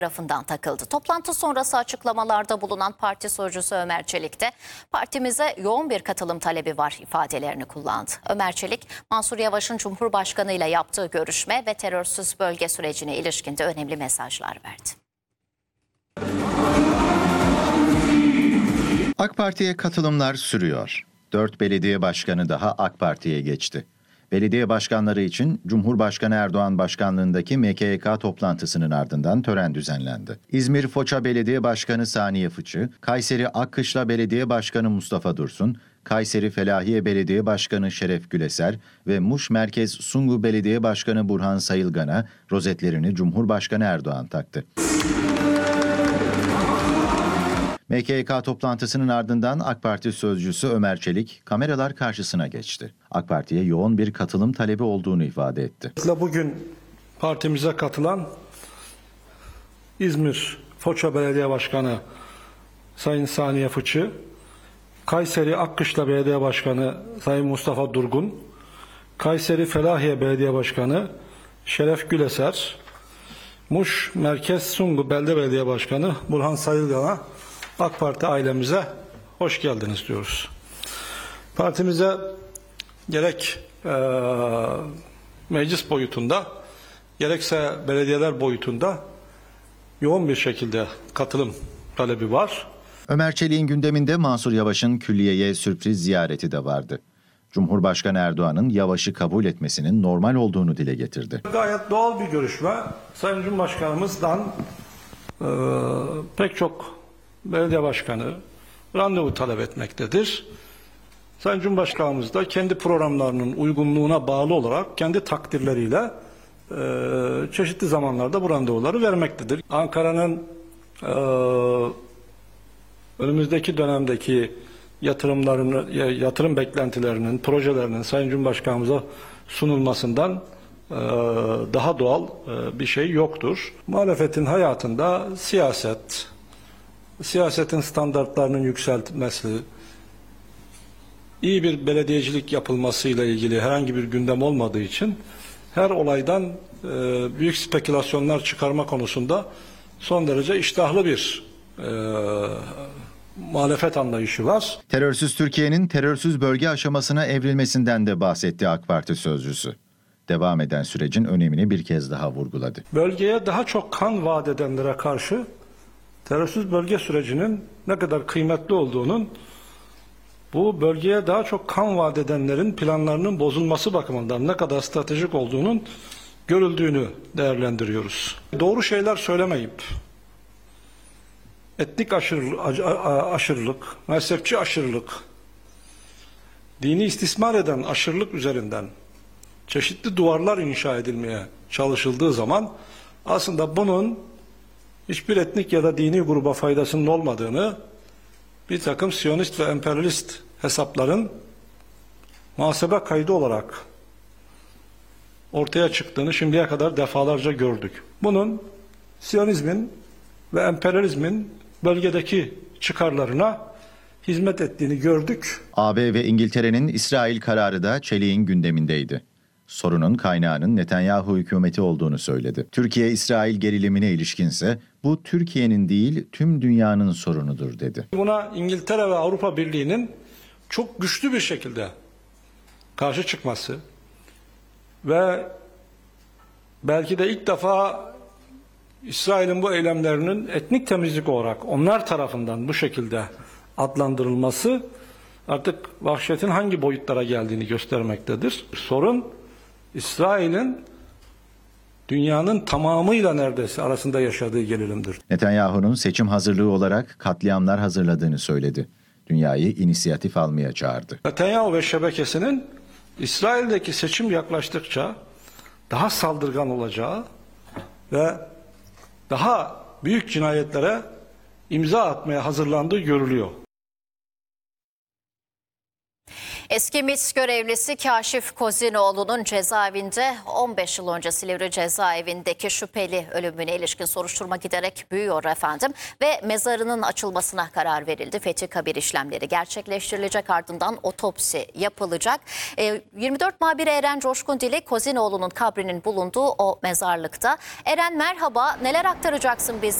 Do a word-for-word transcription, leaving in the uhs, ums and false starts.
tarafından takıldı. Toplantı sonrası açıklamalarda bulunan parti sözcüsü Ömer Çelik de partimize yoğun bir katılım talebi var ifadelerini kullandı. Ömer Çelik, Mansur Yavaş'ın Cumhurbaşkanı ile yaptığı görüşme ve terörsüz bölge sürecine ilişkin de önemli mesajlar verdi. AK Parti'ye katılımlar sürüyor. Dört belediye başkanı daha AK Parti'ye geçti. Belediye başkanları için Cumhurbaşkanı Erdoğan başkanlığındaki M K Y K toplantısının ardından tören düzenlendi. İzmir Foça Belediye Başkanı Saniye Fıçı, Kayseri Akkışla Belediye Başkanı Mustafa Dursun, Kayseri Felahiye Belediye Başkanı Şeref Güleser ve Muş Merkez Sungu Belediye Başkanı Burhan Sayılgan'a rozetlerini Cumhurbaşkanı Erdoğan taktı. M K Y K toplantısının ardından AK Parti sözcüsü Ömer Çelik kameralar karşısına geçti. AK Parti'ye yoğun bir katılım talebi olduğunu ifade etti. Bugün partimize katılan İzmir Foça Belediye Başkanı Sayın Saniye Fıçı, Kayseri Akkışla Belediye Başkanı Sayın Mustafa Durgun, Kayseri Felahiye Belediye Başkanı Şeref Güleser, Muş Merkez Sungu Belde Belediye Başkanı Burhan Sayılgan'a AK Parti ailemize hoş geldiniz diyoruz. Partimize gerek e, meclis boyutunda gerekse belediyeler boyutunda yoğun bir şekilde katılım talebi var. Ömer Çelik'in gündeminde Mansur Yavaş'ın külliyeye sürpriz ziyareti de vardı. Cumhurbaşkanı Erdoğan'ın Yavaş'ı kabul etmesinin normal olduğunu dile getirdi. Gayet doğal bir görüşme. Sayın Cumhurbaşkanımızdan e, pek çok belediye başkanı randevu talep etmektedir. Sayın Cumhurbaşkanımız da kendi programlarının uygunluğuna bağlı olarak kendi takdirleriyle e, çeşitli zamanlarda bu randevuları vermektedir. Ankara'nın e, önümüzdeki dönemdeki yatırımlarını, yatırım beklentilerinin, projelerinin Sayın Cumhurbaşkanımıza sunulmasından e, daha doğal e, bir şey yoktur. Muhalefetin hayatında siyaset, siyasetin standartlarının yükseltilmesi, iyi bir belediyecilik yapılmasıyla ilgili herhangi bir gündem olmadığı için her olaydan e, büyük spekülasyonlar çıkarma konusunda son derece iştahlı bir e, muhalefet anlayışı var. Terörsüz Türkiye'nin terörsüz bölge aşamasına evrilmesinden de bahsetti AK Parti sözcüsü. Devam eden sürecin önemini bir kez daha vurguladı. Bölgeye daha çok kan vaat edenlere karşı terörsüz bölge sürecinin ne kadar kıymetli olduğunun, bu bölgeye daha çok kan vaat edenlerin planlarının bozulması bakımından ne kadar stratejik olduğunun görüldüğünü değerlendiriyoruz. Doğru şeyler söylemeyip, etnik aşırılık, mezhepçi aşırılık, dini istismar eden aşırılık üzerinden çeşitli duvarlar inşa edilmeye çalışıldığı zaman aslında bunun hiçbir etnik ya da dini gruba faydasının olmadığını, bir takım Siyonist ve emperyalist hesapların muhasebe kaydı olarak ortaya çıktığını şimdiye kadar defalarca gördük. Bunun Siyonizmin ve emperyalizmin bölgedeki çıkarlarına hizmet ettiğini gördük. A B ve İngiltere'nin İsrail kararı da Çelik'in gündemindeydi. Sorunun kaynağının Netanyahu hükümeti olduğunu söyledi. Türkiye-İsrail gerilimine ilişkinse bu Türkiye'nin değil tüm dünyanın sorunudur dedi. Buna İngiltere ve Avrupa Birliği'nin çok güçlü bir şekilde karşı çıkması ve belki de ilk defa İsrail'in bu eylemlerinin etnik temizlik olarak onlar tarafından bu şekilde adlandırılması artık vahşetin hangi boyutlara geldiğini göstermektedir. Sorun İsrail'in dünyanın tamamıyla neredeyse arasında yaşadığı gerilimdir. Netanyahu'nun seçim hazırlığı olarak katliamlar hazırladığını söyledi. Dünyayı inisiyatif almaya çağırdı. Netanyahu ve şebekesinin İsrail'deki seçim yaklaştıkça daha saldırgan olacağı ve daha büyük cinayetlere imza atmaya hazırlandığı görülüyor. Eski MİT görevlisi Kaşif Kozinoğlu'nun cezaevinde on beş yıl önce Silivri cezaevindeki şüpheli ölümüne ilişkin soruşturma giderek büyüyor efendim. Ve mezarının açılmasına karar verildi. Fethi kabir işlemleri gerçekleştirilecek, ardından otopsi yapılacak. E, yirmi dört muhabiri Eren Coşkun Dili Kozinoğlu'nun kabrinin bulunduğu o mezarlıkta. Eren merhaba, neler aktaracaksın bize?